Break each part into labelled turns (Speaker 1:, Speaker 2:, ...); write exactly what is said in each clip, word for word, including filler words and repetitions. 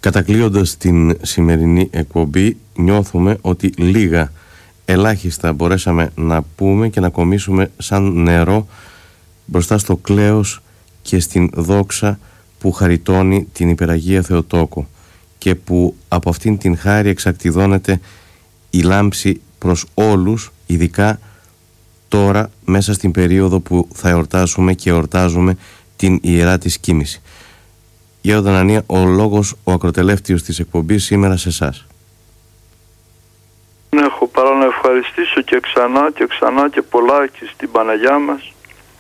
Speaker 1: Κατακλείοντας την σημερινή εκπομπή, νιώθουμε ότι λίγα, ελάχιστα μπορέσαμε να πούμε και να κομίσουμε σαν νερό μπροστά στο κλέος και στην δόξα που χαριτώνει την Υπεραγία Θεοτόκο και που από αυτήν την χάρη εξακτιδώνεται η λάμψη προς όλους, ειδικά τώρα μέσα στην περίοδο που θα εορτάσουμε και εορτάζουμε την Ιερά της Κοίμηση. Γέροντα Ανανία, ο λόγος, ο ακροτελεύτιος της εκπομπής σήμερα σε εσάς.
Speaker 2: Έχω παρά να ευχαριστήσω και ξανά και ξανά και πολλά και στην Παναγιά μας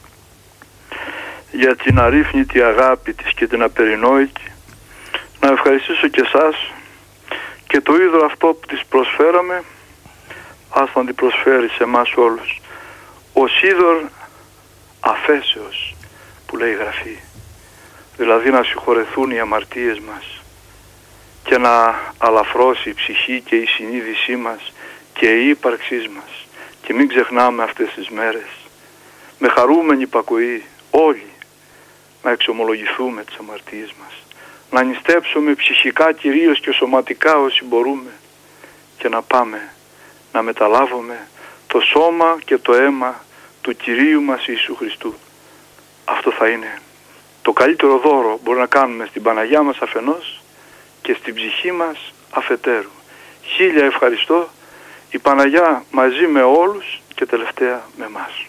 Speaker 2: για την αρρύθμιτη αγάπη της και την απερινόητη. Να ευχαριστήσω και εσάς και το είδο αυτό που της προσφέραμε, ας να την προσφέρει σε εμάς όλους. Ως είδωρ αφέσεως που λέει η Γραφή, δηλαδή να συγχωρεθούν οι αμαρτίες μας και να αλαφρώσει η ψυχή και η συνείδησή μας και η ύπαρξή μας. Και μην ξεχνάμε αυτές τις μέρες με χαρούμενη υπακοή όλοι να εξομολογηθούμε τις αμαρτίες μας, να νηστέψουμε ψυχικά κυρίως και σωματικά όσοι μπορούμε και να πάμε να μεταλάβουμε το σώμα και το αίμα του Κυρίου μας Ιησού Χριστού. Αυτό θα είναι το καλύτερο δώρο μπορεί να κάνουμε στην Παναγιά μας αφενός και στην ψυχή μας αφετέρου. Χίλια ευχαριστώ, η Παναγιά μαζί με όλους και τελευταία με εμάς.